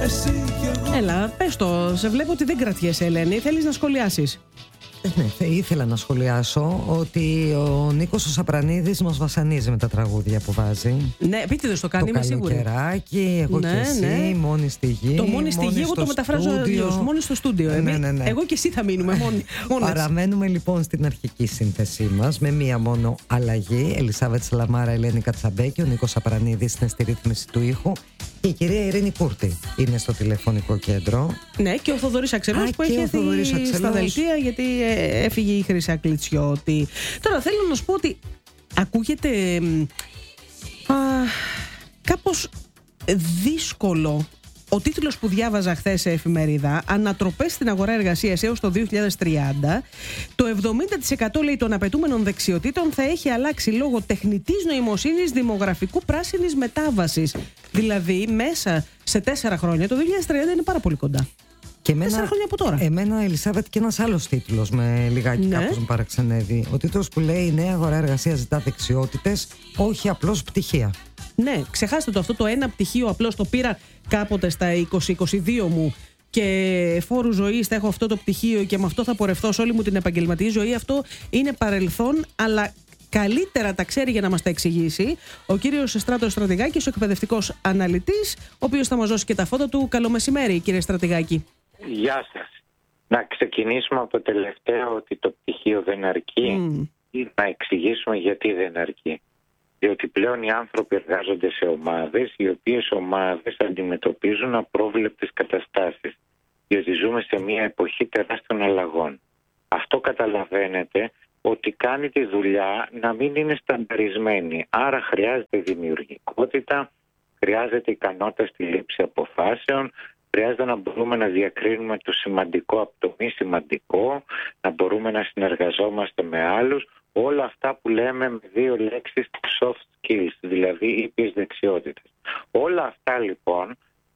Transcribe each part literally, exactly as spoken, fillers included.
Έλα, πες το. Σε βλέπω ότι δεν κρατιέσαι, Ελένη. Θέλεις να σχολιάσεις? Ναι, θα ήθελα να σχολιάσω ότι ο Νίκος ο Σαπρανίδης μας βασανίζει με τα τραγούδια που βάζει. Ναι, επίτηδες το κάνει, το είμαι σίγουρη. Το καλοκαιράκι, εγώ ναι, και εσύ, ναι. μόνοι στη γη. Το μόνοι στη γη, εγώ το μεταφράζω αλλιώς. Μόνοι στο στούντιο. Ναι, ναι, ναι, ναι. Εγώ και εσύ θα μείνουμε μόνοι. Παραμένουμε λοιπόν στην αρχική σύνθεσή μας με μία μόνο αλλαγή. Ελισάβετ Σαλαμάρα, Ελένη Κατσαμπέκη, ο Νίκος Σαπρανίδης είναι στη ρύθμιση του ήχου. Και η κυρία Ειρήνη Κούρτη είναι στο τηλεφωνικό κέντρο. Ναι, και ο Θοδωρής Αξελός που έχει έρθει στα δελτία γιατί έφυγε η Χρυσά Κλιτσιώτη. Τώρα θέλω να σου πω ότι ακούγεται α, κάπως δύσκολο ο τίτλος που διάβαζα χθες σε εφημερίδα, ανατροπές στην αγορά εργασίας έως το δύο χιλιάδες τριάντα. Το εβδομήντα τοις εκατό λέει των απαιτούμενων δεξιοτήτων θα έχει αλλάξει λόγω τεχνητής νοημοσύνης, δημογραφικού πράσινης μετάβασης. Δηλαδή μέσα σε τέσσερα χρόνια, το δύο χιλιάδες τριάντα είναι πάρα πολύ κοντά. Και εμένα, τέσσερα χρόνια από τώρα. Εμένα, Ελισάβετ, και ένας άλλος τίτλος με λιγάκι ναι. κάπως με παραξενεύει. Ο τίτλος που λέει: η νέα αγορά εργασίας ζητά δεξιότητες, όχι απλώς πτυχία. Ναι, ξεχάστε το αυτό το ένα πτυχίο, απλώς το πήρα κάποτε στα είκοσι είκοσι δύο μου και φόρου ζωής θα έχω αυτό το πτυχίο και με αυτό θα πορευθώ σε όλη μου την επαγγελματική ζωή. Αυτό είναι παρελθόν, αλλά καλύτερα τα ξέρει για να μας τα εξηγήσει ο κύριος Στράτος Στρατηγάκης, ο εκπαιδευτικός αναλυτής, ο οποίος θα μας δώσει και τα φώτα του. Καλό μεσημέρι, κύριε Στρατηγάκη. Γεια σας. Να ξεκινήσουμε από το τελευταίο, ότι το πτυχίο δεν αρκεί mm. ή να εξηγήσουμε γιατί δεν αρκεί. Διότι πλέον οι άνθρωποι εργάζονται σε ομάδες, οι οποίες ομάδες αντιμετωπίζουν απρόβλεπτες καταστάσεις. Διότι ζούμε σε μια εποχή τεράστιων αλλαγών. Αυτό καταλαβαίνετε ότι κάνει τη δουλειά να μην είναι στανταρισμένη. Άρα χρειάζεται δημιουργικότητα, χρειάζεται ικανότητα στη λήψη αποφάσεων, χρειάζεται να μπορούμε να διακρίνουμε το σημαντικό από το μη σημαντικό, να μπορούμε να συνεργαζόμαστε με άλλους. Όλα αυτά που λέμε με δύο λέξεις soft skills, δηλαδή ήπιες δεξιότητες. Όλα αυτά λοιπόν,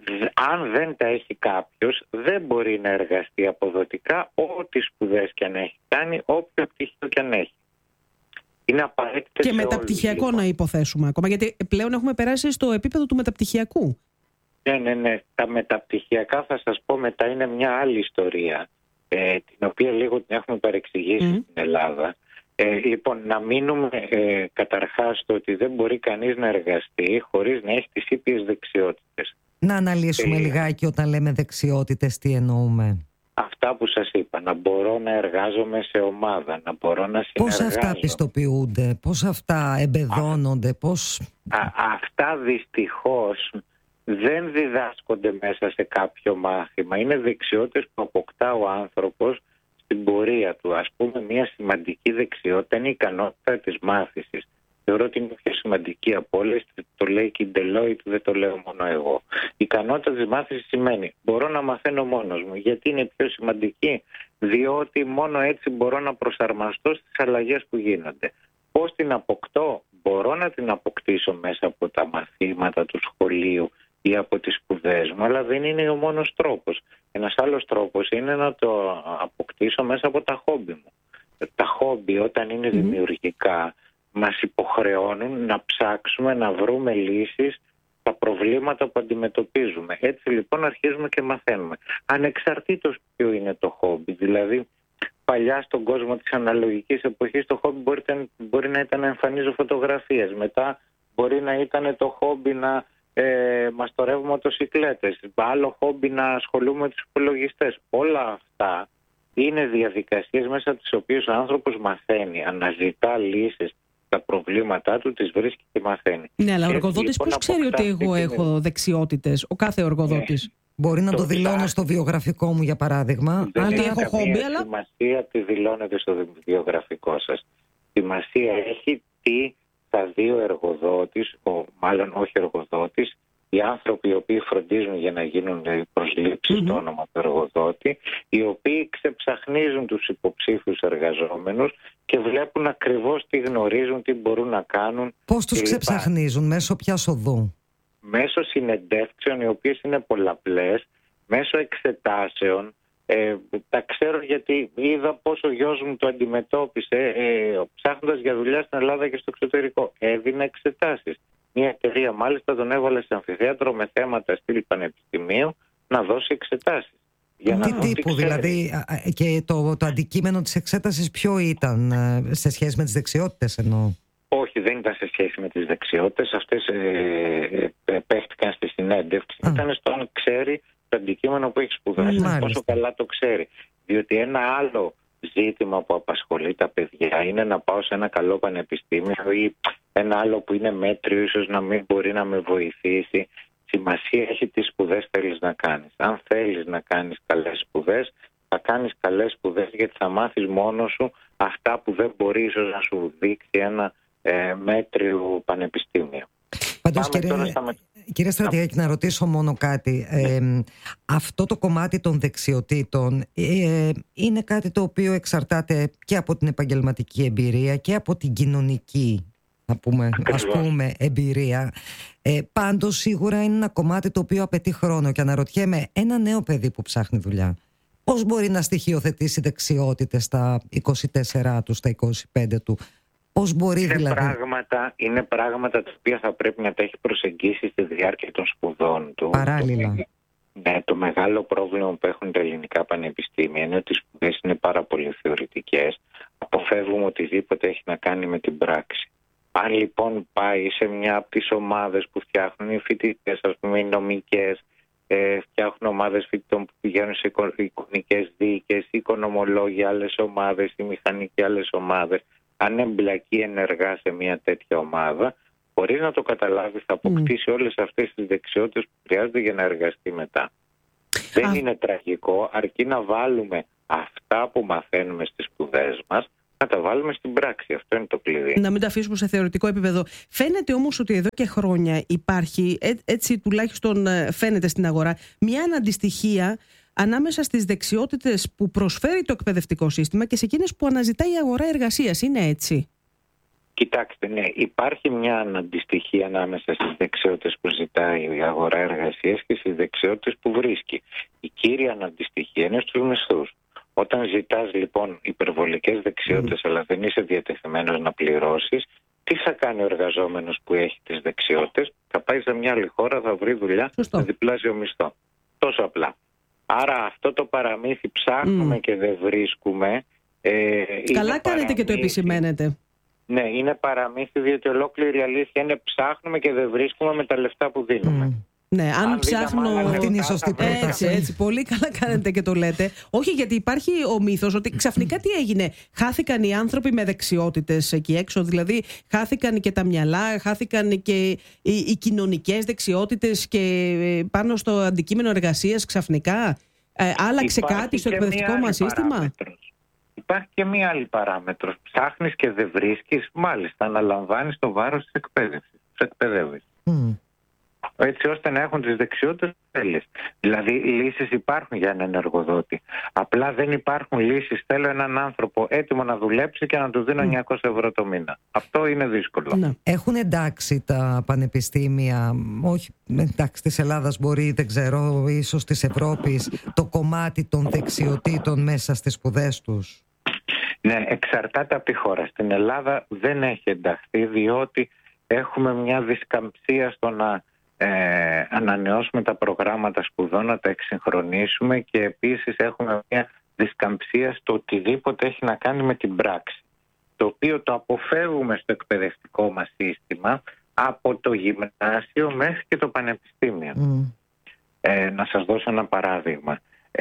αν δεν τα έχει κάποιος, δεν μπορεί να εργαστεί αποδοτικά ό,τι σπουδές και αν έχει κάνει, όποιο πτυχίο και αν έχει. Είναι απαραίτητο. Και μεταπτυχιακό λοιπόν. Να υποθέσουμε ακόμα, γιατί πλέον έχουμε περάσει στο επίπεδο του μεταπτυχιακού. Ναι, ναι, ναι. Τα μεταπτυχιακά θα σας πω μετά είναι μια άλλη ιστορία, ε, την οποία λίγο την έχουμε παρεξηγήσει mm. στην Ελλάδα. Ε, λοιπόν, να μείνουμε ε, καταρχάς στο ότι δεν μπορεί κανείς να εργαστεί χωρίς να έχει τις ήπιες δεξιότητες. Να αναλύσουμε ε, λιγάκι όταν λέμε δεξιότητες τι εννοούμε. Αυτά που σας είπα, να μπορώ να εργάζομαι σε ομάδα, να μπορώ να συνεργάζομαι. Πώς αυτά πιστοποιούνται, πώς αυτά εμπεδώνονται, Α, πώς... Α, αυτά δυστυχώς δεν διδάσκονται μέσα σε κάποιο μάθημα. Είναι δεξιότητες που αποκτά ο άνθρωπος στην πορεία του. Ας πούμε, μια σημαντική δεξιότητα είναι η ικανότητα της μάθησης. Θεωρώ ότι είναι η πιο σημαντική από όλες. Το λέει και η Deloitte, δεν το λέω μόνο εγώ. Η ικανότητα της μάθησης σημαίνει μπορώ να μαθαίνω μόνος μου. Γιατί είναι πιο σημαντική? Διότι μόνο έτσι μπορώ να προσαρμοστώ στις αλλαγές που γίνονται. Πώς την αποκτώ? Μπορώ να την αποκτήσω μέσα από τα μαθήματα του σχολείου ή από τις σπουδές μου, αλλά δεν είναι ο μόνος τρόπος. Ένας άλλος τρόπος είναι να το αποκτήσω μέσα από τα χόμπι μου. Τα χόμπι όταν είναι mm-hmm. δημιουργικά μας υποχρεώνουν να ψάξουμε, να βρούμε λύσεις στα προβλήματα που αντιμετωπίζουμε. Έτσι λοιπόν αρχίζουμε και μαθαίνουμε. Ανεξαρτήτως ποιο είναι το χόμπι. Δηλαδή παλιά στον κόσμο της αναλογικής εποχής το χόμπι μπορεί, μπορεί να ήταν να εμφανίζω φωτογραφίες. Μετά μπορεί να ήταν το χόμπι να Ε, μαστορεύουμε μοτοσικλέτες, άλλο χόμπι να ασχολούμαι με τους υπολογιστές. Όλα αυτά είναι διαδικασίες μέσα από τις οποίες ο άνθρωπος μαθαίνει, αναζητά λύσεις στα προβλήματά του, τις βρίσκει και μαθαίνει. Ναι, αλλά ο εργοδότης πώς ξέρει ότι εγώ έχω δεξιότητες, ο κάθε εργοδότης? Ναι. Μπορεί να το, το δηλώνω στο βιογραφικό μου, για παράδειγμα. Δεν αν έχει έχω χόμπι, αλλά... σημασία τι δηλώνετε στο βιογραφικό σας. Σημασία έχει τι θα δει ο εργοδότης, ο, μάλλον όχι εργοδότης, οι άνθρωποι οι οποίοι φροντίζουν για να γίνουν προσλήψεις mm-hmm. στο όνομα του εργοδότη, οι οποίοι ξεψαχνίζουν τους υποψήφιους εργαζόμενους και βλέπουν ακριβώς τι γνωρίζουν, τι μπορούν να κάνουν. Πώς τους ξεψαχνίζουν, μέσω ποιας οδού? Μέσω συνεντεύξεων, οι οποίες είναι πολλαπλές, μέσω εξετάσεων. Ε, τα ξέρω γιατί είδα πώς ο γιος μου το αντιμετώπισε ε, ψάχνοντας για δουλειά στην Ελλάδα και στο εξωτερικό. Έδινε εξετάσεις. Μια εταιρεία μάλιστα τον έβαλε σε αμφιθέατρο με θέματα στυλ πανεπιστημίου να δώσει εξετάσεις. Για Τι να τύπου, δηλαδή, και το, το αντικείμενο της εξέτασης ποιο ήταν, σε σχέση με τις δεξιότητες εννοώ? Όχι, δεν ήταν σε σχέση με τις δεξιότητες. Αυτές ε, ε, παίχτηκαν στη συνέντευξη. Α. Ήταν στο αν ξέρει το αντικείμενο που έχει σπουδάσει, πόσο καλά το ξέρει. Διότι ένα άλλο ζήτημα που απασχολεί τα παιδιά είναι να πάω σε ένα καλό πανεπιστήμιο, ή ένα άλλο που είναι μέτριο, ίσως να μην μπορεί να με βοηθήσει. Σημασία έχει τι σπουδές θέλεις να κάνεις. Αν θέλεις να κάνεις καλές σπουδές, θα κάνεις καλές σπουδές, γιατί θα μάθεις μόνος σου αυτά που δεν μπορεί ίσως να σου δείξει ένα ε, μέτριο πανεπιστήμιο. Πάντως, κύριε, στα... κύριε Στρατηγάκη, να ρωτήσω μόνο κάτι. Ε, αυτό το κομμάτι των δεξιοτήτων ε, είναι κάτι το οποίο εξαρτάται και από την επαγγελματική εμπειρία και από την κοινωνική, να πούμε, ας πούμε, εμπειρία. Ε, πάντως σίγουρα είναι ένα κομμάτι το οποίο απαιτεί χρόνο, και αναρωτιέμαι, ένα νέο παιδί που ψάχνει δουλειά, πώς μπορεί να στοιχειοθετήσει δεξιότητες στα είκοσι τέσσερα του, στα είκοσι πέντε του? Πώς μπορεί είναι δηλαδή? Πράγματα, είναι πράγματα τα οποία θα πρέπει να τα έχει προσεγγίσει στη διάρκεια των σπουδών του. Παράλληλα. Το, ναι, το μεγάλο πρόβλημα που έχουν τα ελληνικά πανεπιστήμια είναι ότι οι σπουδές είναι πάρα πολύ θεωρητικές. Αποφεύγουμε οτιδήποτε έχει να κάνει με την πράξη. Αν λοιπόν πάει σε μια από τις ομάδες που φτιάχνουν οι φοιτητές, ας πούμε οι νομικές, ε, φτιάχνουν ομάδες φοιτητών που πηγαίνουν σε εικονικές δίκες, οι οικονομολόγοι άλλες ομάδες, οι μηχανικοί άλλες ομάδες, αν εμπλακεί ενεργά σε μια τέτοια ομάδα, χωρίς να το καταλάβει, θα αποκτήσει mm. όλες αυτές τις δεξιότητες που χρειάζεται για να εργαστεί μετά. Ah. Δεν είναι τραγικό, αρκεί να βάλουμε αυτά που μαθαίνουμε στις σπουδές μας, να τα βάλουμε στην πράξη. Αυτό είναι το κλειδί. Να μην τα αφήσουμε σε θεωρητικό επίπεδο. Φαίνεται όμως ότι εδώ και χρόνια υπάρχει, έτσι τουλάχιστον φαίνεται στην αγορά, μια αναντιστοιχία ανάμεσα στις δεξιότητες που προσφέρει το εκπαιδευτικό σύστημα και σε εκείνες που αναζητάει η αγορά εργασίας. Είναι έτσι? Κοιτάξτε, ναι, υπάρχει μια αναντιστοιχία ανάμεσα στις δεξιότητες που ζητάει η αγορά εργασίας και στις δεξιότητες που βρίσκει. Η κύρια αναντιστοιχία είναι στους μισθούς. Όταν ζητάς λοιπόν υπερβολικές δεξιότητες, mm. αλλά δεν είσαι διατεθειμένος να πληρώσεις, τι θα κάνει ο εργαζόμενος που έχει τις δεξιότητες? Θα πάει σε μια άλλη χώρα, θα βρει δουλειά με διπλάσιο μισθό. Τόσο απλά. Άρα αυτό το παραμύθι ψάχνουμε mm. και δεν βρίσκουμε. Ε, Καλά κάνετε και το επισημαίνετε. Ναι, είναι παραμύθι, διότι ολόκληρη η αλήθεια είναι ψάχνουμε και δεν βρίσκουμε με τα λεφτά που δίνουμε. Mm. Ναι, αν, αν ψάχνω. Αυτή είναι η σωστή πρόταση. Έτσι, έτσι. Πολύ καλά κάνετε και το λέτε. Όχι, γιατί υπάρχει ο μύθος ότι ξαφνικά τι έγινε? Χάθηκαν οι άνθρωποι με δεξιότητες εκεί έξω. Δηλαδή, χάθηκαν και τα μυαλά, χάθηκαν και οι, οι κοινωνικές δεξιότητες, και πάνω στο αντικείμενο εργασίας ξαφνικά ε, άλλαξε υπάρχει κάτι στο εκπαιδευτικό μας σύστημα. Παράμετρος. Υπάρχει και μία άλλη παράμετρος. Ψάχνεις και δεν βρίσκεις, μάλιστα αναλαμβάνεις το βάρος της εκπαίδευσης. Τους εκπαιδεύεις. Mm. Έτσι ώστε να έχουν τις δεξιότητες που θέλεις. Δηλαδή λύσεις υπάρχουν για έναν εργοδότη. Απλά δεν υπάρχουν λύσεις. Θέλω έναν άνθρωπο έτοιμο να δουλέψει και να του δίνω εννιακόσια ευρώ το μήνα. Αυτό είναι δύσκολο. Ναι. Έχουν εντάξει τα πανεπιστήμια, όχι εντάξει της Ελλάδας, μπορεί, δεν ξέρω, ίσως της Ευρώπης, το κομμάτι των δεξιοτήτων μέσα στις σπουδές τους? Ναι, εξαρτάται από τη χώρα. Στην Ελλάδα δεν έχει ενταχθεί, διότι έχουμε μια δισκαμψία στο να Ε, ανανεώσουμε τα προγράμματα σπουδών, να τα εξυγχρονίσουμε, και επίσης έχουμε μια δισκαμψία στο οτιδήποτε έχει να κάνει με την πράξη, το οποίο το αποφεύγουμε στο εκπαιδευτικό μας σύστημα από το γυμνάσιο μέχρι και το πανεπιστήμιο. Mm. Ε, να σας δώσω ένα παράδειγμα.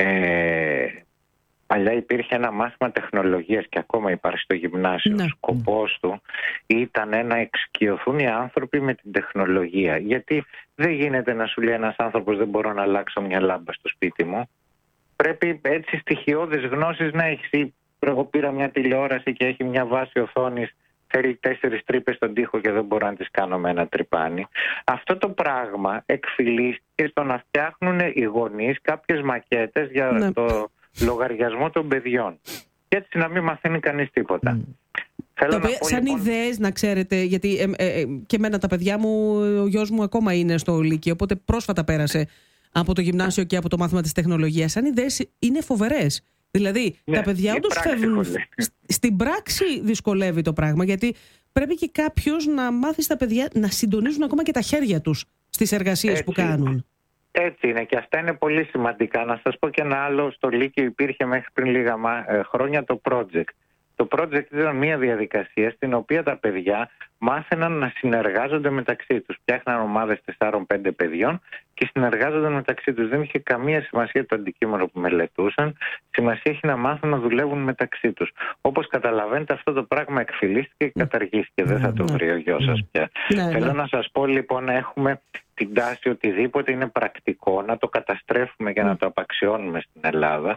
Ε, Παλιά υπήρχε ένα μάθημα τεχνολογίας και ακόμα υπάρχει στο γυμνάσιο. Ναι. Ο σκοπός του ήταν να εξοικειωθούν οι άνθρωποι με την τεχνολογία. Γιατί δεν γίνεται να σου λέει ένας άνθρωπος δεν μπορώ να αλλάξω μια λάμπα στο σπίτι μου. Πρέπει έτσι στοιχειώδεις γνώσεις να έχεις. Εγώ πήρα μια τηλεόραση και έχει μια βάση οθόνης, θέλει τέσσερις τρύπες στον τοίχο και δεν μπορώ να τις κάνω με ένα τρυπάνι. Αυτό το πράγμα εκφυλίστηκε στο να φτιάχνουν οι γονείς κάποιες μακέτες για ναι. το λογαριασμό των παιδιών. Και έτσι να μην μαθαίνει κανείς τίποτα. Mm. Θέλω τα να οποία, πω, σαν λοιπόν... ιδέες, να ξέρετε, γιατί ε, ε, ε, και εμένα τα παιδιά μου, ο γιος μου ακόμα είναι στο Λύκειο, οπότε πρόσφατα πέρασε από το γυμνάσιο και από το μάθημα της τεχνολογίας. Σαν ιδέες είναι φοβερές. Δηλαδή, ναι, τα παιδιά όντως φεύγουν. Στην πράξη δυσκολεύει το πράγμα, γιατί πρέπει και κάποιος να μάθει στα παιδιά να συντονίζουν ακόμα και τα χέρια τους στις εργασίες έτσι, που κάνουν. Έτσι είναι και αυτά είναι πολύ σημαντικά. Να σας πω και ένα άλλο, στο Λύκειο υπήρχε μέχρι πριν λίγα χρόνια το project. Το project ήταν μια διαδικασία στην οποία τα παιδιά μάθαιναν να συνεργάζονται μεταξύ τους. Φτιάχναν ομάδες τεσσάρων πέντε παιδιών και συνεργάζονταν μεταξύ τους. Δεν είχε καμία σημασία το αντικείμενο που μελετούσαν. Σημασία έχει να μάθουν να δουλεύουν μεταξύ τους. Όπως καταλαβαίνετε, αυτό το πράγμα εκφυλίστηκε και καταργήθηκε. Δεν θα το βρει ο γιος σας πια. Θέλω να σας πω λοιπόν, έχουμε την τάση οτιδήποτε είναι πρακτικό να το καταστρέφουμε και να το απαξιώνουμε στην Ελλάδα,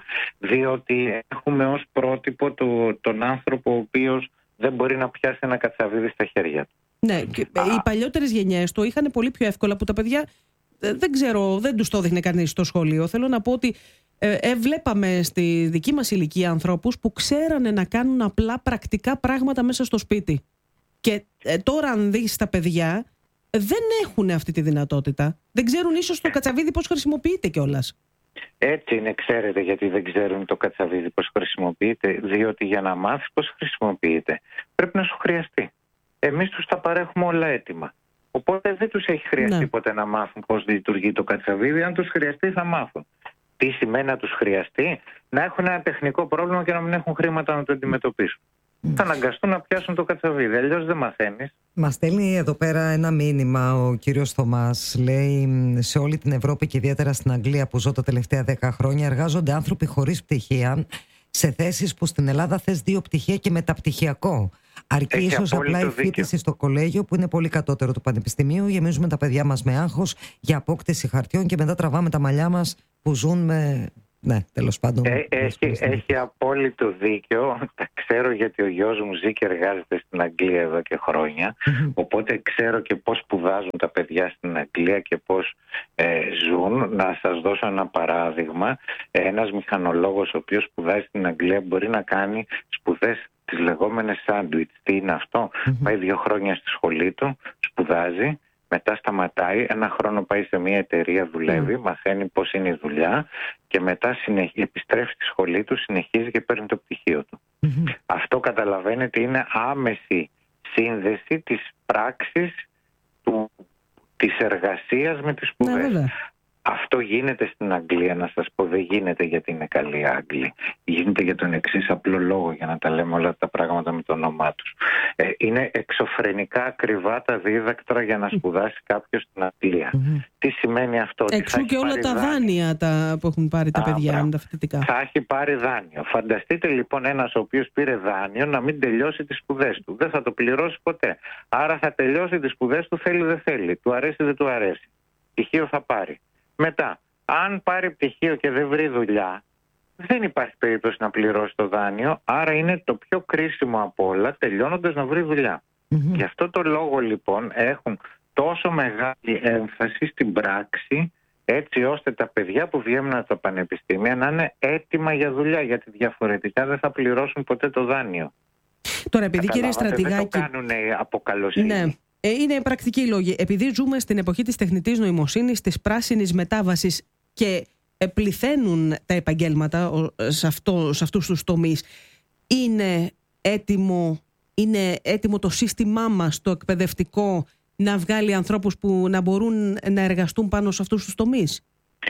διότι έχουμε ως πρότυπο το, τον άνθρωπο ο οποίος δεν μπορεί να πιάσει ένα κατσαβίδι στα χέρια του. Ναι, και οι παλιότερες γενιές το είχαν πολύ πιο εύκολα, που τα παιδιά δεν ξέρω, δεν τους το έδειχνε κανείς στο σχολείο. Θέλω να πω ότι ε, ε, βλέπαμε στη δική μας ηλικία ανθρώπους που ξέρανε να κάνουν απλά πρακτικά πράγματα μέσα στο σπίτι. Και ε, τώρα αν δεις τα παιδιά, δεν έχουν αυτή τη δυνατότητα. Δεν ξέρουν ίσως το κατσαβίδι πώς χρησιμοποιείται κιόλας. Έτσι είναι, ξέρετε γιατί δεν ξέρουν το κατσαβίδι πώς χρησιμοποιείται? Διότι για να μάθεις πώς χρησιμοποιείται πρέπει να σου χρειαστεί. Εμείς τους τα παρέχουμε όλα έτοιμα. Οπότε δεν τους έχει χρειαστεί ναι. ποτέ να μάθουν πώς λειτουργεί το κατσαβίδι. Αν τους χρειαστεί θα μάθουν. Τι σημαίνει να τους χρειαστεί? Να έχουν ένα τεχνικό πρόβλημα και να μην έχουν χρήματα να το αντιμετωπίσουν. Mm. Θα αναγκαστούν να πιάσουν το κατσαβίδι, αλλιώς δεν μαθαίνεις. Μας στέλνει εδώ πέρα ένα μήνυμα ο κύριος Θωμάς. Λέει: σε όλη την Ευρώπη και ιδιαίτερα στην Αγγλία που ζω τα τελευταία δέκα χρόνια, εργάζονται άνθρωποι χωρίς πτυχία σε θέσεις που στην Ελλάδα θες δύο πτυχία και μεταπτυχιακό. Αρκεί ίσως απλά η φοιτηση στο κολέγιο που είναι πολύ κατώτερο του πανεπιστημίου. Γεμίζουμε τα παιδιά μας με άγχος για απόκτηση χαρτιών και μετά τραβάμε τα μαλλιά μας που ζουν με... Ναι, τέλος πάντων. Ε, έχει, έχει απόλυτο δίκιο. Τα ξέρω γιατί ο γιος μου ζει και εργάζεται στην Αγγλία εδώ και χρόνια. Mm-hmm. Οπότε ξέρω και πώς σπουδάζουν τα παιδιά στην Αγγλία και πώς ε, ζουν. Να σας δώσω ένα παράδειγμα. Ένας μηχανολόγος ο οποίος σπουδάζει στην Αγγλία μπορεί να κάνει σπουδές τις λεγόμενες σάντουιτς. Τι είναι αυτό? Mm-hmm. Πάει δύο χρόνια στη σχολή του, σπουδάζει. Μετά σταματάει, ένα χρόνο πάει σε μια εταιρεία, δουλεύει, mm. μαθαίνει πώς είναι η δουλειά και μετά συνεχ... επιστρέφει στη σχολή του, συνεχίζει και παίρνει το πτυχίο του. Mm-hmm. Αυτό καταλαβαίνετε είναι άμεση σύνδεση της πράξης του... της εργασίας με τις σπουδές. Mm. Αυτό γίνεται στην Αγγλία, να σας πω, δεν γίνεται γιατί είναι καλοί Άγγλοι. Γίνεται για τον εξής απλό λόγο, για να τα λέμε όλα τα πράγματα με το όνομά τους. Ε, είναι εξωφρενικά ακριβά τα δίδακτρα για να σπουδάσει κάποιος στην Αγγλία. Mm-hmm. Τι σημαίνει αυτό? Εξού και όλα τα δάνεια τα που έχουν πάρει τα Α, παιδιά, τα φοιτητικά. Θα έχει πάρει δάνειο. Φανταστείτε λοιπόν ένας ο οποίος πήρε δάνειο να μην τελειώσει τις σπουδές του. Δεν θα το πληρώσει ποτέ. Άρα θα τελειώσει τις σπουδές του, θέλει δεν θέλει. Του αρέσει δεν του αρέσει. Πτυχίο θα πάρει. Μετά, αν πάρει πτυχίο και δεν βρει δουλειά, δεν υπάρχει περίπτωση να πληρώσει το δάνειο, άρα είναι το πιο κρίσιμο από όλα, τελειώνοντας, να βρει δουλειά. Mm-hmm. Γι' αυτό το λόγο λοιπόν έχουν τόσο μεγάλη έμφαση στην πράξη, έτσι ώστε τα παιδιά που βγαίνουν από τα πανεπιστήμια να είναι έτοιμα για δουλειά, γιατί διαφορετικά δεν θα πληρώσουν ποτέ το δάνειο. Τώρα, επειδή κύριε Στρατηγάκη... Δεν το κάνουν από καλοσύνη. Ναι. Είναι πρακτικοί λόγοι. Επειδή ζούμε στην εποχή της τεχνητής νοημοσύνης, της πράσινης μετάβασης και πληθαίνουν τα επαγγέλματα σε, αυτό, σε αυτούς τους τομείς, είναι έτοιμο, είναι έτοιμο το σύστημά μας, το εκπαιδευτικό, να βγάλει ανθρώπους που να μπορούν να εργαστούν πάνω σε αυτούς τους τομείς?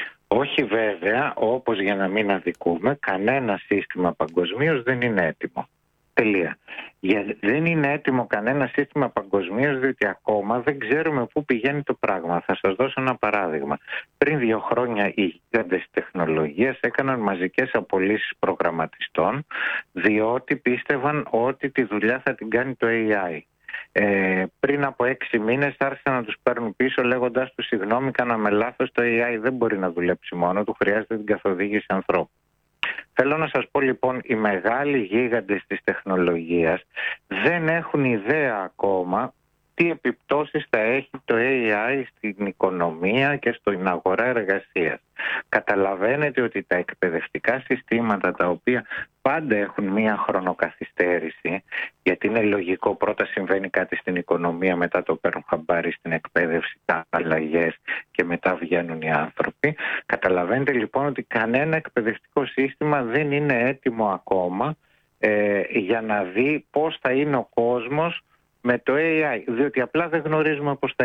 Όχι βέβαια, όπως για να μην αδικούμε, κανένα σύστημα παγκοσμίως δεν είναι έτοιμο. Τελεία. Για, δεν είναι έτοιμο κανένα σύστημα παγκοσμίως, διότι ακόμα δεν ξέρουμε πού πηγαίνει το πράγμα. Θα σας δώσω ένα παράδειγμα. Πριν δύο χρόνια οι γίγαντες τεχνολογίας έκαναν μαζικές απολύσεις προγραμματιστών, διότι πίστευαν ότι τη δουλειά θα την κάνει το έι άι. Ε, πριν από έξι μήνες άρχισαν να τους παίρνουν πίσω λέγοντας τους συγγνώμη, κάναμε λάθος, το έι άι δεν μπορεί να δουλέψει μόνο του, χρειάζεται την καθοδήγηση ανθρώπου. Θέλω να σας πω λοιπόν, οι μεγάλοι γίγαντες της τεχνολογίας δεν έχουν ιδέα ακόμα τι επιπτώσεις θα έχει το έι άι στην οικονομία και στην αγορά εργασίας. Καταλαβαίνετε ότι τα εκπαιδευτικά συστήματα, τα οποία πάντα έχουν μία χρονοκαθυστέρηση, γιατί είναι λογικό, πρώτα συμβαίνει κάτι στην οικονομία, μετά το παίρνουν χαμπάρι στην εκπαίδευση, τα αλλαγές και μετά βγαίνουν οι άνθρωποι. Καταλαβαίνετε λοιπόν ότι κανένα εκπαιδευτικό σύστημα δεν είναι έτοιμο ακόμα ε, για να δει πώς θα είναι ο κόσμος με το έι άι, διότι απλά δεν γνωρίζουμε πώς θα είναι.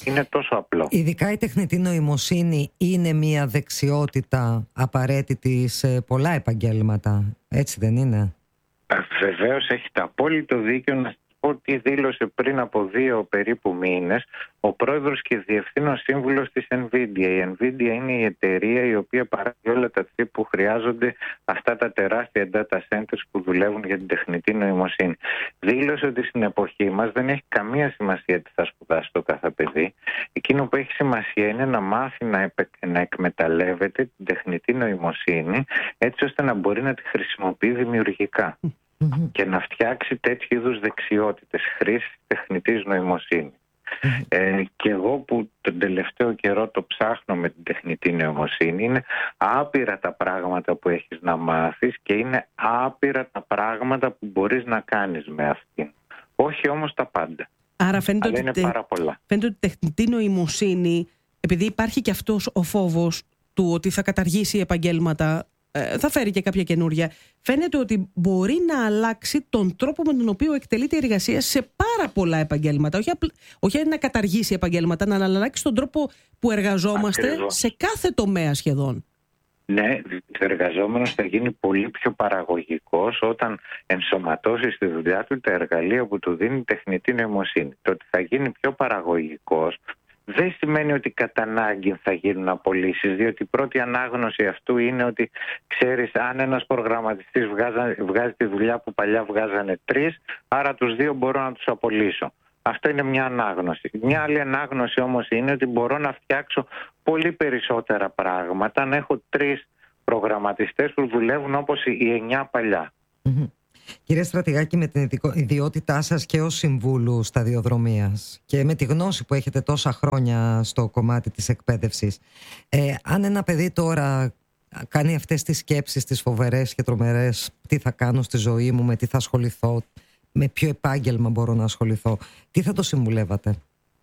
Είναι τόσο απλό. Ειδικά η τεχνητή νοημοσύνη είναι μια δεξιότητα απαραίτητη σε πολλά επαγγέλματα, έτσι δεν είναι? Βεβαίως, έχετε απόλυτο δίκιο. Να ότι δήλωσε πριν από δύο περίπου μήνες ο πρόεδρος και διευθύνων σύμβουλος της NVIDIA. Η NVIDIA είναι η εταιρεία η οποία παράγει όλα τα chip που χρειάζονται, αυτά τα τεράστια data centers που δουλεύουν για την τεχνητή νοημοσύνη. Δήλωσε ότι στην εποχή μας δεν έχει καμία σημασία τι θα σπουδάσει το κάθε παιδί. Εκείνο που έχει σημασία είναι να μάθει να, επε... να εκμεταλλεύεται την τεχνητή νοημοσύνη έτσι ώστε να μπορεί να τη χρησιμοποιεί δημιουργικά. Mm-hmm. Και να φτιάξει τέτοιου είδους δεξιότητες χρήσης τεχνητής νοημοσύνης. Mm-hmm. Ε, και εγώ που τον τελευταίο καιρό το ψάχνω με την τεχνητή νοημοσύνη, είναι άπειρα τα πράγματα που έχεις να μάθεις και είναι άπειρα τα πράγματα που μπορείς να κάνεις με αυτήν. Όχι όμως τα πάντα. Άρα φαίνεται Αλλά ότι, είναι πάρα πολλά. Φαίνεται ότι η τεχνητή νοημοσύνη, επειδή υπάρχει και αυτός ο φόβος του ότι θα καταργήσει επαγγέλματα, θα φέρει και κάποια καινούρια, φαίνεται ότι μπορεί να αλλάξει τον τρόπο με τον οποίο εκτελείται η εργασία σε πάρα πολλά επαγγέλματα. Όχι, απλ... όχι να καταργήσει επαγγέλματα, να αλλάξει τον τρόπο που εργαζόμαστε. Ακριβώς. Σε κάθε τομέα σχεδόν. Ναι, ο εργαζόμενος θα γίνει πολύ πιο παραγωγικός όταν ενσωματώσει στη δουλειά του τα εργαλεία που του δίνει η τεχνητή νοημοσύνη. Το ότι θα γίνει πιο παραγωγικός δεν σημαίνει ότι κατά ανάγκη θα γίνουν απολύσεις, διότι η πρώτη ανάγνωση αυτού είναι ότι, ξέρεις, αν ένας προγραμματιστής βγάζα, βγάζει τη δουλειά που παλιά βγάζανε τρεις, άρα τους δύο μπορώ να τους απολύσω. Αυτό είναι μια ανάγνωση. Μια άλλη ανάγνωση όμως είναι ότι μπορώ να φτιάξω πολύ περισσότερα πράγματα, να έχω τρεις προγραμματιστές που δουλεύουν όπως οι εννιά παλιά. Mm-hmm. Κύριε Στρατηγάκη, με την ιδιότητά σας και ως συμβούλου σταδιοδρομίας και με τη γνώση που έχετε τόσα χρόνια στο κομμάτι της εκπαίδευσης, ε, αν ένα παιδί τώρα κάνει αυτές τις σκέψεις, τις φοβερές και τρομερές, τι θα κάνω στη ζωή μου, με τι θα ασχοληθώ, με ποιο επάγγελμα μπορώ να ασχοληθώ, τι θα το συμβουλεύατε?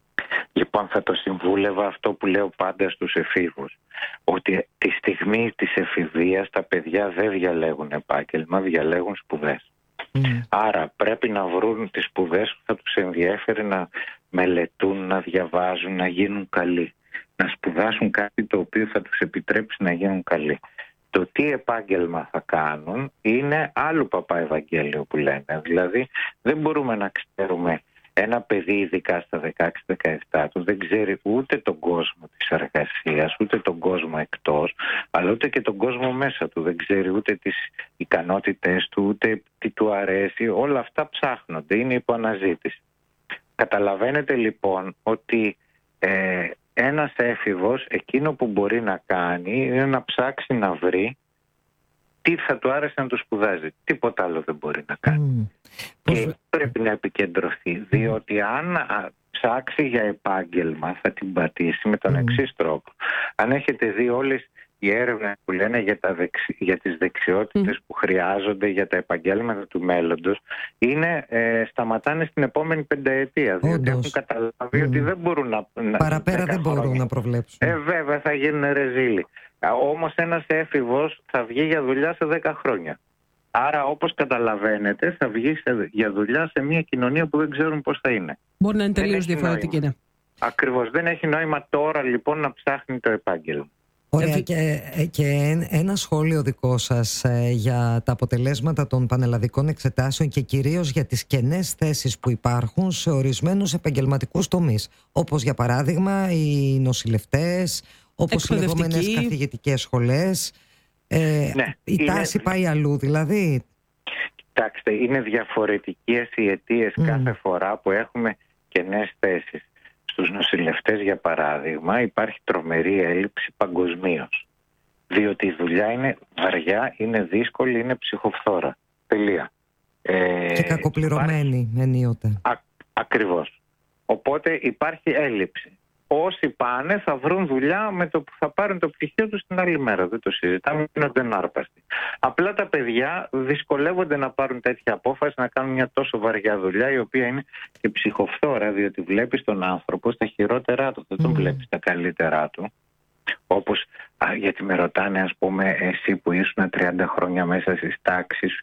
Λοιπόν, θα το συμβούλευα αυτό που λέω πάντα στους εφήβους, ότι τη στιγμή της εφηβείας τα παιδιά δεν διαλέγουν επάγγελμα, διαλέγουν σπουδές. Mm. Άρα πρέπει να βρουν τις σπουδές που θα τους ενδιέφερε να μελετούν, να διαβάζουν, να γίνουν καλοί. Να σπουδάσουν κάτι το οποίο θα τους επιτρέψει να γίνουν καλοί. Το τι επάγγελμα θα κάνουν είναι άλλο παπά Ευαγγέλιο που λένε. Δηλαδή δεν μπορούμε να ξέρουμε. Ένα παιδί, ειδικά στα δεκαέξι δεκαεπτά του, δεν ξέρει ούτε τον κόσμο της εργασίας, ούτε τον κόσμο εκτός, αλλά ούτε και τον κόσμο μέσα του. Δεν ξέρει ούτε τις ικανότητες του, ούτε τι του αρέσει. Όλα αυτά ψάχνονται, είναι υπό αναζήτηση. Καταλαβαίνετε λοιπόν ότι ε, ένας έφηβος εκείνο που μπορεί να κάνει είναι να ψάξει να βρει τι θα του άρεσε να το σπουδάζει. Τίποτα άλλο δεν μπορεί να κάνει. Mm. Και Πώς... πρέπει να επικεντρωθεί, διότι αν ψάξει για επάγγελμα θα την πατήσει με τον mm. εξής τρόπο. Αν έχετε δει όλες οι έρευνες που λένε για, τα δεξι... για τις δεξιότητες mm. που χρειάζονται για τα επαγγέλματα του μέλλοντος, είναι, ε, σταματάνε στην επόμενη πενταετία. Διότι έχουν καταλάβει mm. ότι δεν μπορούν να... Παραπέρα δεν μπορούν χρόνια. να προβλέψουν. Ε, βέβαια θα γίνουν ρεζίλοι. Όμως ένας έφηβος θα βγει για δουλειά σε δέκα χρόνια. Άρα, όπως καταλαβαίνετε, θα βγει σε, για δουλειά σε μια κοινωνία που δεν ξέρουν πώς θα είναι. Μπορεί να είναι τελείως διαφορετική. Ναι. Ακριβώς. Δεν έχει νόημα τώρα λοιπόν να ψάχνει το επάγγελμα. Ωραία. Και, και ένα σχόλιο δικό σας ε, για τα αποτελέσματα των πανελλαδικών εξετάσεων και κυρίως για τις κενές θέσεις που υπάρχουν σε ορισμένους επαγγελματικούς τομείς. Όπως για παράδειγμα οι νοσηλευτές, όπως οι λεγόμενες καθηγητικές σχολές. Ε, ναι, η είναι... τάση πάει αλλού δηλαδή. Κοιτάξτε, είναι διαφορετικές οι αιτίες mm. κάθε φορά που έχουμε κενές θέσεις. Στους νοσηλευτές, για παράδειγμα, υπάρχει τρομερή έλλειψη παγκοσμίως. Διότι η δουλειά είναι βαριά, είναι δύσκολη, είναι ψυχοφθόρα. Τελεία. Ε, και κακοπληρωμένη υπάρχει... ενίοτε. Α, ακριβώς. Οπότε υπάρχει έλλειψη. Όσοι πάνε θα βρουν δουλειά με το που θα πάρουν το πτυχίο τους την άλλη μέρα. Δεν το συζητάμε, γίνονται ενάρπαστοι. Απλά τα παιδιά δυσκολεύονται να πάρουν τέτοια απόφαση, να κάνουν μια τόσο βαριά δουλειά, η οποία είναι και ψυχοφθόρα, διότι βλέπεις τον άνθρωπο στα χειρότερά του, δεν τον mm. βλέπεις στα καλύτερά του. Όπως, α, γιατί με ρωτάνε, ας πούμε, εσύ που ήσουν τριάντα χρόνια μέσα στις τάξεις,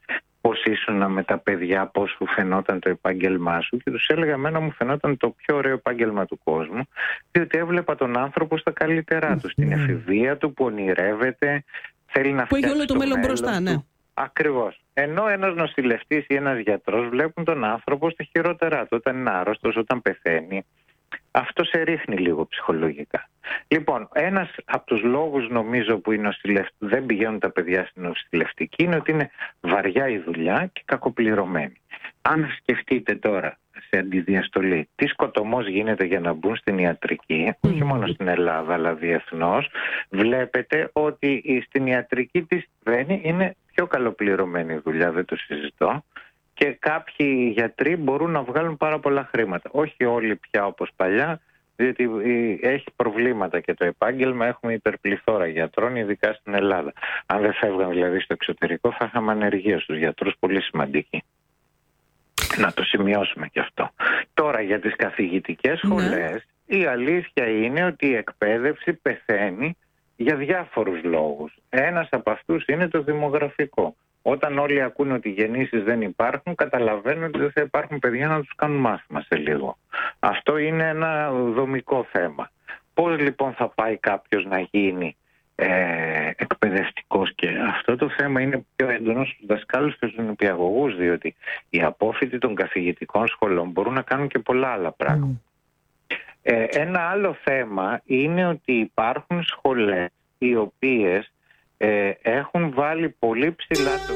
πώς ήσουν με τα παιδιά, πώς σου φαινόταν το επάγγελμά σου, και τους έλεγα εμένα μου φαινόταν το πιο ωραίο επάγγελμα του κόσμου, διότι έβλεπα τον άνθρωπο στα καλύτερά του, στην εφηβεία του που ονειρεύεται, θέλει να φτιάξει που έχει όλο το μέλλον μπροστά, ναι. Ακριβώς. Ενώ ένας νοσηλευτής ή ένας γιατρός βλέπουν τον άνθρωπο στα χειρότερά του, όταν είναι άρρωστος, όταν πεθαίνει. Αυτό σε ρίχνει λίγο ψυχολογικά. Λοιπόν, ένας από τους λόγους νομίζω που οι νοσηλευ... δεν πηγαίνουν τα παιδιά στην νοσηλευτική είναι ότι είναι βαριά η δουλειά και κακοπληρωμένη. Αν σκεφτείτε τώρα σε αντιδιαστολή τι σκοτωμός γίνεται για να μπουν στην ιατρική, mm. όχι μόνο στην Ελλάδα αλλά διεθνώς, βλέπετε ότι στην ιατρική της δεν είναι πιο καλοπληρωμένη η δουλειά, δεν το συζητώ. Και κάποιοι γιατροί μπορούν να βγάλουν πάρα πολλά χρήματα. Όχι όλοι πια όπως παλιά, διότι έχει προβλήματα και το επάγγελμα. Έχουμε υπερπληθώρα γιατρών, ειδικά στην Ελλάδα. Αν δεν φεύγαν δηλαδή στο εξωτερικό, θα είχαμε ανεργία στους γιατρούς πολύ σημαντική. Να το σημειώσουμε και αυτό. Τώρα για τις καθηγητικές σχολές, ναι. Η αλήθεια είναι ότι η εκπαίδευση πεθαίνει για διάφορους λόγους. Ένας από αυτούς είναι το δημογραφικό. Όταν όλοι ακούνε ότι οι γεννήσεις δεν υπάρχουν, καταλαβαίνουν ότι δεν θα υπάρχουν παιδιά να τους κάνουν μάθημα σε λίγο. Αυτό είναι ένα δομικό θέμα. Πώς λοιπόν θα πάει κάποιος να γίνει ε, εκπαιδευτικός, και αυτό το θέμα είναι πιο έντονο στους δασκάλους και στους νηπιαγωγούς, διότι οι απόφοιτοι των καθηγητικών σχολών μπορούν να κάνουν και πολλά άλλα πράγματα. Mm. Ε, ένα άλλο θέμα είναι ότι υπάρχουν σχολές οι οποίες Ε, έχουν βάλει πολύ ψηλά το...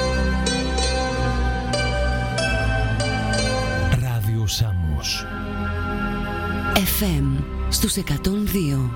Ράδιο Σάμος εφ εμ στους εκατόν δύο.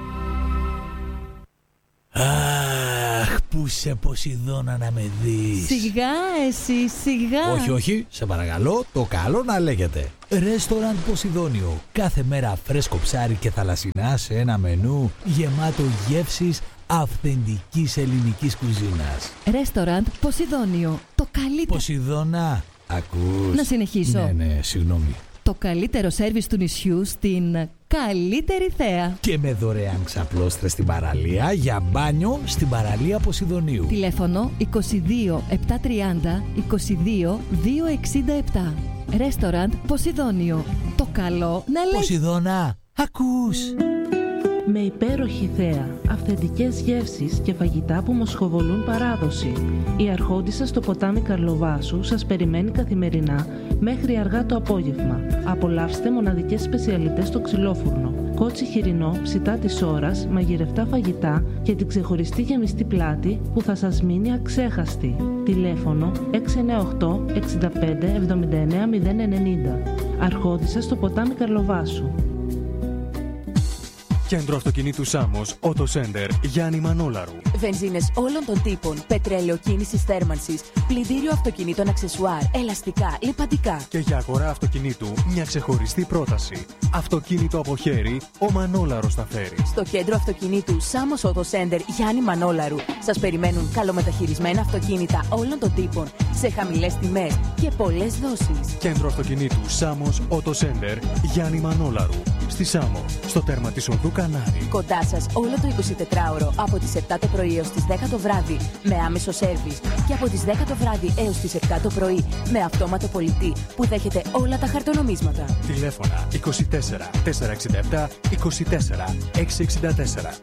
Αχ, πού σε Ποσειδώνα να με δεις. Σιγά εσύ, σιγά. Όχι, όχι, σε παρακαλώ, το καλό να λέγεται. Ρέστοραντ Ποσειδώνιο. Κάθε μέρα φρέσκο ψάρι και θαλασσινά σε ένα μενού γεμάτο γεύσεις αυθεντικής ελληνικής κουζίνας. Ρέστοραντ Ποσειδώνιο. Το καλύτερο. Ποσειδώνα, ακούς? Να συνεχίσω. Ναι, ναι, συγγνώμη. Το καλύτερο σέρβις του νησιού στην καλύτερη θέα. Και με δωρεάν ξαπλώστρες στην παραλία για μπάνιο στην παραλία Ποσειδωνίου. Τηλέφωνο είκοσι δύο επτακόσια τριάντα είκοσι δύο διακόσια εξήντα επτά. Ρέστοραντ Ποσειδώνιο. Το καλό να λέει. Ποσειδώνα, ακούς? Με υπέροχη θέα, αυθεντικές γεύσεις και φαγητά που μοσχοβολούν παράδοση. Η Αρχόντισσα στο ποτάμι Καρλοβάσου σας περιμένει καθημερινά μέχρι αργά το απόγευμα. Απολαύστε μοναδικές σπεσιαλιτές στο ξυλόφουρνο, κότσι χοιρινό ψητά της ώρας, μαγειρευτά φαγητά και την ξεχωριστή γεμιστή πλάτη που θα σας μείνει αξέχαστη. Τηλέφωνο έξι εννιά οκτώ εξήντα πέντε εβδομήντα εννέα μηδέν ενενήντα. Αρχόντισσα στο ποτάμι Καρλοβάσου. Κέντρο αυτοκινήτου Σάμος, Auto Center, Γιάννη Μανόλαρου. Βενζίνες όλων των τύπων, πετρέλαιο κίνησης θέρμανσης, πλυντήριο αυτοκινήτων αξεσουάρ, ελαστικά, λιπαντικά. Και για αγορά αυτοκινήτου, μια ξεχωριστή πρόταση. Αυτοκίνητο από χέρι, ο Μανόλαρος θα φέρει. Στο κέντρο αυτοκινήτου Σάμος Auto Center, Γιάννη Μανόλαρου, σας περιμένουν καλομεταχειρισμένα αυτοκίνητα όλων των τύπων, σε χαμηλές τιμές και πολλές δόσεις. Κέντρο αυτοκινήτου Σάμος Auto Center, Γιάννη Μανόλαρου. Στη Σάμο, στο τέρμα της οδού Κανάρη. Κοντά σας όλο το εικοσιτετράωρο από τις επτά το πρωί έως τις δέκα το βράδυ με άμεσο σέρβις, και από τις δέκα το βράδυ έως τις επτά το πρωί με αυτόματο πολιτή που δέχεται όλα τα χαρτονομίσματα. Τηλέφωνα είκοσι τέσσερα τετρακόσια εξήντα επτά είκοσι τέσσερα εξακόσια εξήντα τέσσερα.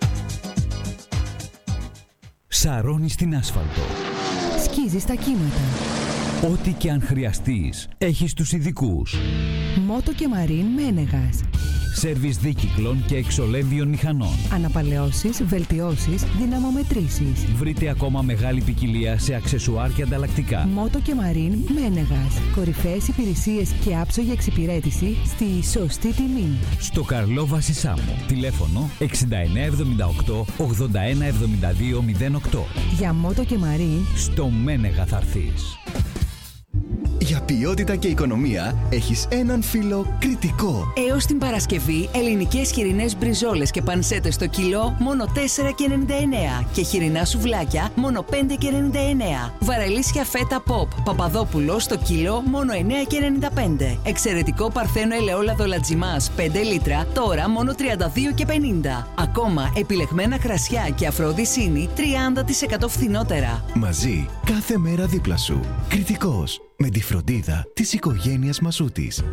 Σαρώνει στην άσφαλτο. Σκίζει στα κύματα. Ό,τι και αν χρειαστείς, έχεις τους ειδικούς. Μότο και Μαρίν Μένεγας. Σέρβις δίκυκλων και εξολέμβιων μηχανών. Αναπαλαιώσεις, βελτιώσεις, δυναμομετρήσεις. Βρείτε ακόμα μεγάλη ποικιλία σε αξεσουάρ και ανταλλακτικά. Μότο και Μαρίν Μένεγας. Κορυφαίες υπηρεσίες και άψογη εξυπηρέτηση στη σωστή τιμή. Στο Καρλόβαση Σάμο. Τηλέφωνο εξήντα εννέα εβδομήντα οκτώ ογδόντα ένα εβδομήντα δύο μηδέν οκτώ. Για Μότο και Μαρίν στο Μένεγα θα έρθεις. Για ποιότητα και οικονομία έχεις έναν φίλο Κρητικό. Έως την Παρασκευή, ελληνικές χοιρινές μπριζόλες και πανσέτες στο κιλό μόνο τέσσερα και ενενήντα εννέα και χοιρινά σουβλάκια μόνο πέντε και ενενήντα εννέα. Βαρελίσια φέτα Pop Παπαδόπουλο στο κιλό μόνο εννέα και ενενήντα πέντε. Εξαιρετικό παρθένο ελαιόλαδο Λατζιμάς πέντε λίτρα τώρα μόνο τριάντα δύο και πενήντα. Ακόμα επιλεγμένα κρασιά και αφροδισίνη τριάντα τοις εκατό φθηνότερα. Μαζί, κάθε μέρα δίπλα σου. Κρητικός. Με τη φροντίδα της οικογένειας Μασούτης.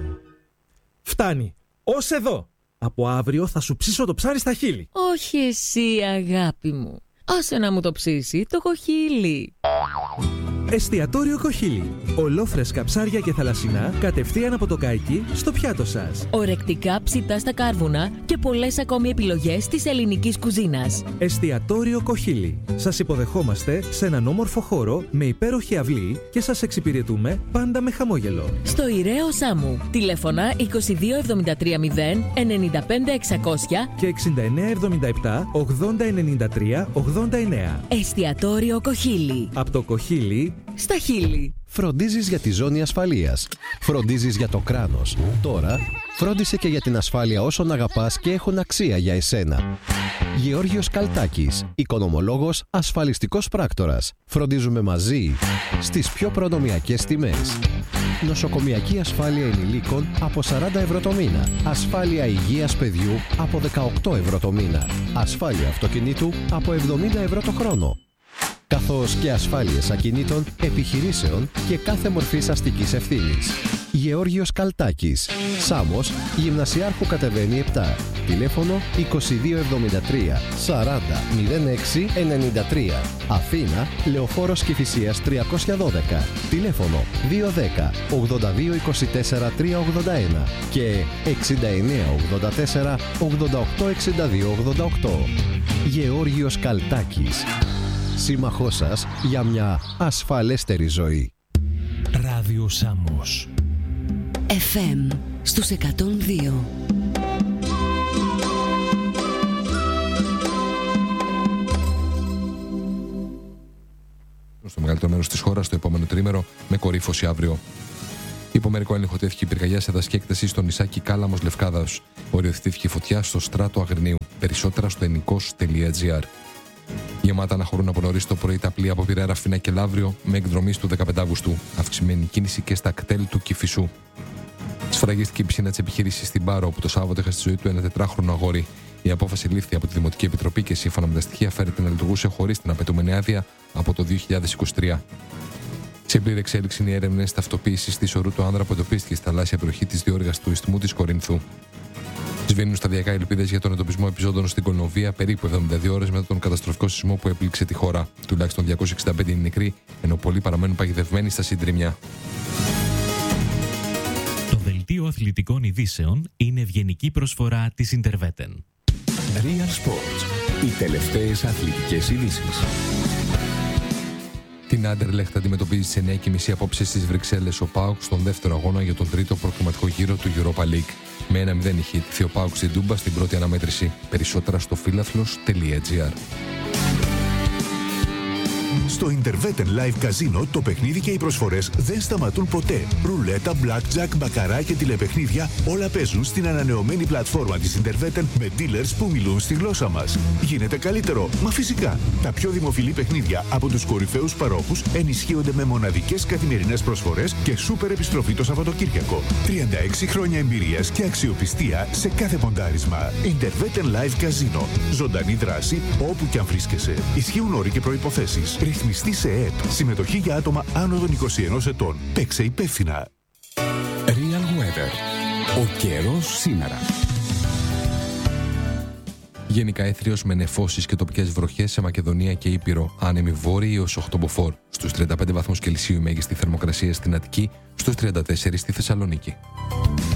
Φτάνει. Ως εδώ. Από αύριο θα σου ψήσω το ψάρι στα χείλη. Όχι εσύ, αγάπη μου. Άσε να μου το ψήσει το κοχύλι. Εστιατόριο Κοχύλι. Ολόφρεσκα ψάρια και θαλασσινά κατευθείαν από το καϊκί στο πιάτο σας. Ορεκτικά ψητά στα κάρβουνα και πολλές ακόμη επιλογές της ελληνικής κουζίνας. Εστιατόριο Κοχύλι. Σας υποδεχόμαστε σε έναν όμορφο χώρο με υπέροχη αυλή και σας εξυπηρετούμε πάντα με χαμόγελο. Στο Ιραίο Σάμου. Τηλέφωνα είκοσι δύο εβδομήντα τρία μηδέν ενενήντα πέντε εξακόσια και εξήντα εννέα εβδομήντα επτά ογδόντα ενενήντα τρία ογδόντα εννέα. Εστιατόριο Κοχύλι. Από το Κοχύλι στα χείλη. Φροντίζεις για τη ζώνη ασφαλείας. Φροντίζεις για το κράνος. Τώρα φρόντισε και για την ασφάλεια όσων αγαπάς και έχουν αξία για εσένα. Γεώργιος Καλτάκης, οικονομολόγος, ασφαλιστικός πράκτορας. Φροντίζουμε μαζί στις πιο προνομιακές τιμές. Νοσοκομιακή ασφάλεια ενηλίκων από σαράντα ευρώ το μήνα. Ασφάλεια υγείας παιδιού από δεκαοκτώ ευρώ το μήνα. Ασφάλεια αυτοκινήτου από εβδομήντα ευρώ το χρόνο. Καθώς και ασφάλειες ακινήτων, επιχειρήσεων και κάθε μορφής αστικής ευθύνης. Γεώργιος Καλτάκης. Σάμος, Γυμνασιάρχου κατεβαίνει επτά. Τηλέφωνο είκοσι δύο εβδομήντα τρία σαράντα μηδέν έξι ενενήντα τρία. Αθήνα, Λεωφόρος Κηφισίας τριακόσια δώδεκα. Τηλέφωνο δύο ένα μηδέν ογδόντα δύο είκοσι τέσσερα τριακόσια ογδόντα ένα και εξήντα εννέα ογδόντα τέσσερα ογδόντα οκτώ εξήντα δύο ογδόντα οκτώ. Γεώργιος Καλτάκης. Σύμμαχός σας για μια ασφαλέστερη ζωή. Ράδιο Σάμος. εφ εμ στους εκατόν δύο. Στο μεγαλύτερο μέρος της χώρας το επόμενο τρίμερο με κορύφωση αύριο. Υπό μερικό έλεγχο τέθηκε η πυρκαγιά σε δασική έκταση στο νησάκι Κάλαμος Λευκάδας. Οριοθετήθηκε φωτιά στο στράτο Αγρινίου. Περισσότερα στο ενικός τελεία τζι άρ. Γεμάτα να χωρούν από νωρίς το πρωί τα πλοία από Πειραιά, Ραφίνα και Λαύριο με εκδρομή του δεκαπέντε Αυγούστου. Αυξημένη κίνηση και στα κτέλ του Κηφισού. Σφραγίστηκε η πισίνα της επιχείρησης στην Πάρο, όπου το Σάββατο έχασε τη ζωή του ένα τετράχρονο αγόρι. Η απόφαση λήφθη από τη Δημοτική Επιτροπή και σύμφωνα με τα στοιχεία φέρεται να λειτουργούσε χωρίς την απαιτούμενη άδεια από το δύο χιλιάδες είκοσι τρία. Σε πλήρη εξέλιξη είναι οι έρευνες ταυτοποίησης της ορού του άνδρα που εντοπίστηκε στη θαλάσσια περιοχή της διόργας του Ισθμού της Κορινθού. Σβήνουν σταδιακά ελπίδες για τον εντοπισμό επιζώντων στην Κολνοβία περίπου εβδομήντα δύο ώρες μετά τον καταστροφικό σεισμό που έπληξε τη χώρα. Τουλάχιστον διακόσιοι εξήντα πέντε είναι νεκροί, ενώ πολλοί παραμένουν παγιδευμένοι στα συντρίμμια. Το δελτίο αθλητικών ειδήσεων είναι ευγενική προσφορά της Ιντερβέτεν. Real Sports. Οι τελευταίες αθλητικές ειδήσεις. Την Άντερλεχτ αντιμετωπίζει στις εννιά και μισή απόψε στις Βρυξέλλες ο ΠΑΟΚ στον δεύτερο αγώνα για τον τρίτο προκριματικό γύρο του Europa League. Με ένα μηδέν είχε ιτηθεί ο ΠΑΟΚ στην Τούμπα στην πρώτη αναμέτρηση. Περισσότερα στο φίλαθλος τελεία τζι άρ. Στο Interveten Live Casino το παιχνίδι και οι προσφορές δεν σταματούν ποτέ. Ρουλέτα, blackjack, μπακαρά και τηλεπαιχνίδια όλα παίζουν στην ανανεωμένη πλατφόρμα της Interveten με dealers που μιλούν στη γλώσσα μας. Γίνεται καλύτερο, μα φυσικά. Τα πιο δημοφιλή παιχνίδια από τους κορυφαίους παρόχους ενισχύονται με μοναδικές καθημερινές προσφορές και σούπερ επιστροφή το Σαββατοκύριακο. τριάντα έξι χρόνια εμπειρίας και αξιοπιστία σε κάθε ποντάρισμα. Interveten Live Casino. Ζωντανή δράση όπου και αν βρίσκεσαι. Ισχύουν όροι και προϋποθέσεις. Ρυθμιστή σε ΕΕΠ. Συμμετοχή για άτομα άνω των είκοσι ενός ετών. Παίξε υπεύθυνα. Real Weather. Ο καιρός σήμερα. Γενικά έθριος με νεφώσεις και τοπικές βροχές σε Μακεδονία και Ήπειρο. Άνεμοι βόρειοι έως οκτώ μποφόρ. Στους τριάντα πέντε βαθμούς Κελσίου η μέγιστη θερμοκρασία στην Αττική, στους τριάντα τέσσερα στη Θεσσαλονίκη.